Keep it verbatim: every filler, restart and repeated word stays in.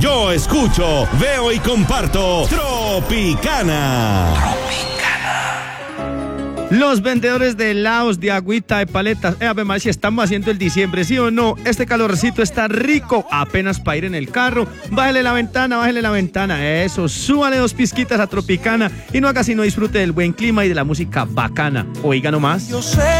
Yo escucho, veo y comparto Tropicana. Los vendedores de helados, de agüita, de paletas. Eh, ave María, si estamos haciendo el diciembre, ¿sí o no? Este calorcito está rico, apenas para ir en el carro. Bájele la ventana, bájele la ventana. Eso, súbale dos pizquitas a Tropicana y no haga sino disfrute del buen clima y de la música bacana. Oiga nomás. Yo sé